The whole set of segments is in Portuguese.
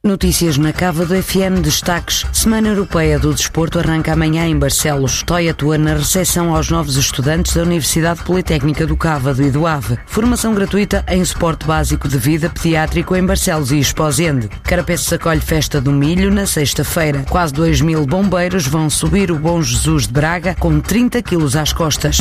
Notícias na Cava do FM, destaques. Semana Europeia do Desporto arranca amanhã em Barcelos. TOI atua na recepção aos novos estudantes da Universidade Politécnica do Cávado e do Ave. Formação gratuita em suporte básico de vida pediátrico em Barcelos e Esposende. Carapeços acolhe Festa do Milho na sexta-feira. Quase 2.000 bombeiros vão subir o Bom Jesus de Braga com 30 quilos às costas.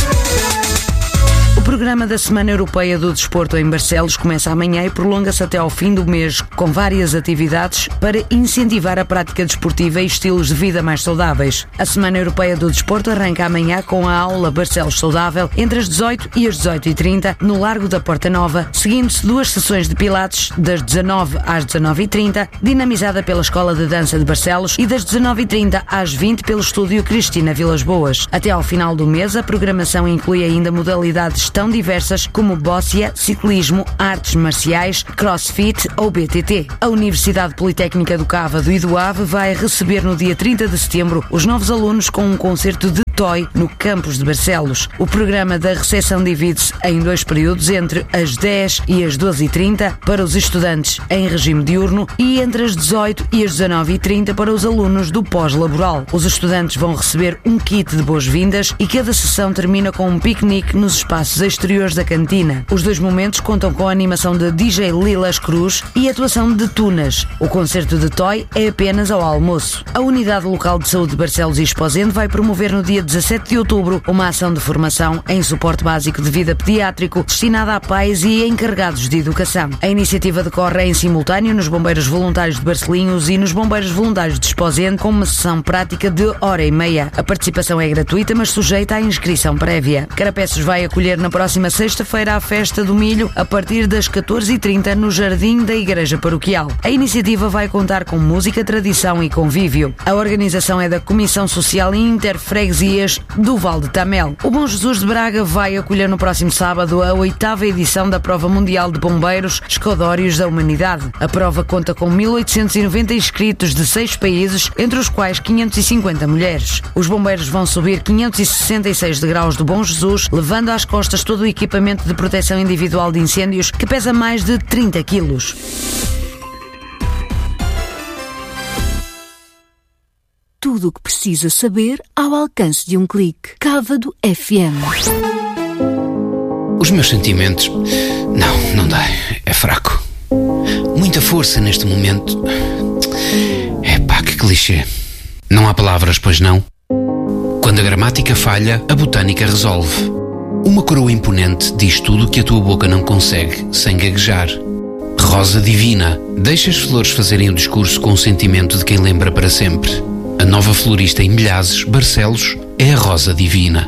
O programa da Semana Europeia do Desporto em Barcelos começa amanhã e prolonga-se até ao fim do mês, com várias atividades para incentivar a prática desportiva e estilos de vida mais saudáveis. A Semana Europeia do Desporto arranca amanhã com a aula Barcelos Saudável entre as 18 e as 18h30 no Largo da Porta Nova, seguindo-se 2 sessões de pilates das 19 às 19h30, dinamizada pela Escola de Dança de Barcelos, e das 19h30 às 20 pelo Estúdio Cristina Vilas Boas. Até ao final do mês, a programação inclui ainda modalidades tão diversas como bóssia, ciclismo, artes marciais, crossfit ou BTT. A Universidade Politécnica do Cávado e do Ave vai receber no dia 30 de setembro os novos alunos com um concerto de TOI no campus de Barcelos. O programa da recepção divide-se em 2 períodos, entre as 10 e as 12h30 para os estudantes em regime diurno e entre as 18 e as 19h30 para os alunos do pós-laboral. Os estudantes vão receber um kit de boas-vindas e cada sessão termina com um piquenique nos espaços exteriores da cantina. Os 2 momentos contam com a animação de DJ Lilas Cruz e atuação de Tunas. O concerto de TOI é apenas ao almoço. A Unidade Local de Saúde de Barcelos e Esposende vai promover no dia 17 de outubro uma ação de formação em suporte básico de vida pediátrico destinada a pais e encarregados de educação. A iniciativa decorre em simultâneo nos Bombeiros Voluntários de Barcelinhos e nos Bombeiros Voluntários de Esposende, com uma sessão prática de 1h30. A participação é gratuita, mas sujeita à inscrição prévia. Carapeços vai acolher na próxima sexta-feira a Festa do Milho a partir das 14h30 no Jardim da Igreja Paroquial. A iniciativa vai contar com música, tradição e convívio. A organização é da Comissão Social e Interfreguesias do Val de Tamel. O Bom Jesus de Braga vai acolher no próximo sábado a 8ª edição da Prova Mundial de Bombeiros Escodórios da Humanidade. A prova conta com 1.890 inscritos de 6 países, entre os quais 550 mulheres. Os bombeiros vão subir 566 degraus do Bom Jesus, levando às costas todo o equipamento de proteção individual de incêndios, que pesa mais de 30 quilos. Tudo o que precisa saber ao alcance de um clique. Cávado FM. Os meus sentimentos... Não dá. É fraco. Muita força neste momento. Epá, que clichê. Não há palavras, pois não? Quando a gramática falha, a botânica resolve. Uma coroa imponente diz tudo o que a tua boca não consegue, sem gaguejar. Rosa divina. Deixa as flores fazerem o discurso com o sentimento de quem lembra para sempre. A nova florista em Milhazes, Barcelos, é a Rosa Divina.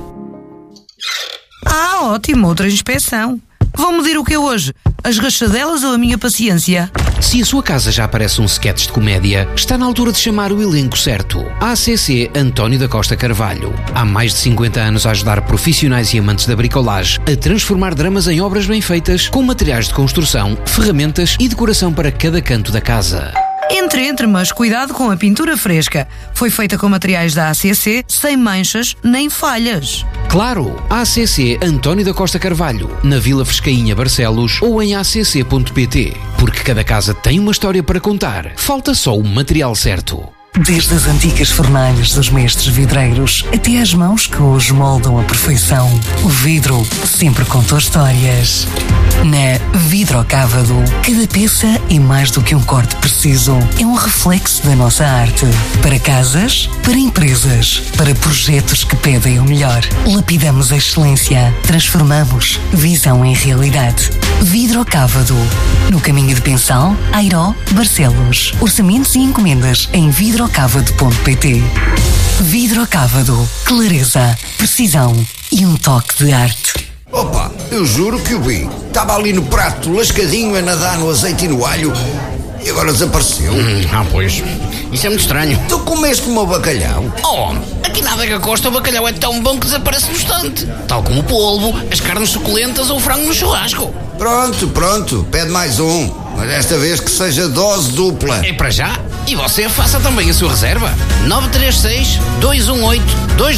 Ótimo, outra inspeção. Vão medir o que é hoje? As rachadelas ou a minha paciência? Se a sua casa já parece um sketch de comédia, está na altura de chamar o elenco certo. A ACC António da Costa Carvalho. Há mais de 50 anos a ajudar profissionais e amantes da bricolagem a transformar dramas em obras bem feitas, com materiais de construção, ferramentas e decoração para cada canto da casa. Entre, mas cuidado com a pintura fresca. Foi feita com materiais da ACC, sem manchas nem falhas. Claro, ACC António da Costa Carvalho, na Vila Frescainha, Barcelos, ou em acc.pt. Porque cada casa tem uma história para contar. Falta só o material certo. Desde as antigas fornalhas dos mestres vidreiros até às mãos que hoje moldam a perfeição, o vidro sempre contou histórias. Na Vidrocávado, cada peça é mais do que um corte preciso. É um reflexo da nossa arte. Para casas, para empresas, para projetos que pedem o melhor. Lapidamos a excelência. Transformamos visão em realidade. Vidrocávado. No caminho de Pensal, Airó, Barcelos. Orçamentos e encomendas em vidrocávado.pt. Vidrocávado. Clareza, precisão e um toque de arte. Opa, eu juro que o vi. Estava ali no prato, lascadinho, a nadar no azeite e no alho, e agora desapareceu. Pois. Isso é muito estranho. Tu comeste o meu bacalhau? Oh, aqui na Adega Costa o bacalhau é tão bom que desaparece no instante. Tal como o polvo, as carnes suculentas ou o frango no churrasco. Pronto. Pede mais um. Mas desta vez que seja dose dupla. É para já? E você faça também a sua reserva.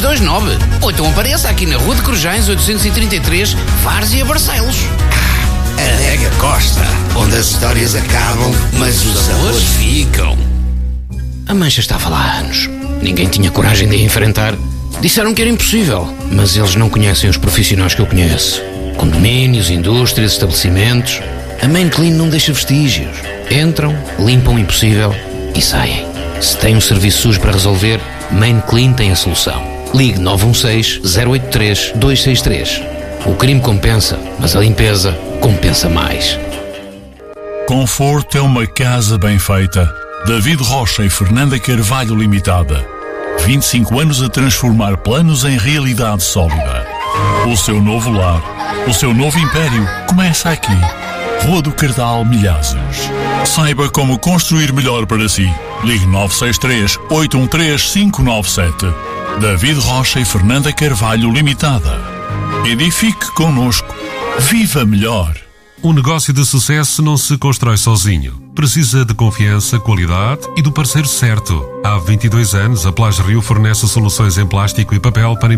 936-218-229. Ou então apareça aqui na Rua de Corujães 833, Várzea, Barcelos. Adega Costa, onde as histórias acabam, mas os sabores ficam. A mancha estava lá há anos. Ninguém tinha coragem de a enfrentar. Disseram que era impossível, mas eles não conhecem os profissionais que eu conheço. Condomínios, indústrias, estabelecimentos. A Main Clean não deixa vestígios. Entram, limpam o impossível e saem. Se tem um serviço sujo para resolver, Main Clean tem a solução. Ligue 916-083-263. O crime compensa, mas a limpeza compensa mais. Conforto é uma casa bem feita. David Rocha e Fernanda Carvalho Limitada. 25 anos a transformar planos em realidade sólida. O seu novo lar, o seu novo império começa aqui. Rua do Cardal, Milhazes. Saiba como construir melhor para si. Ligue 963-813-597. David Rocha e Fernanda Carvalho Limitada. Edifique connosco. Viva melhor. Um negócio de sucesso não se constrói sozinho. Precisa de confiança, qualidade e do parceiro certo. Há 22 anos, a Plage Rio fornece soluções em plástico e papel para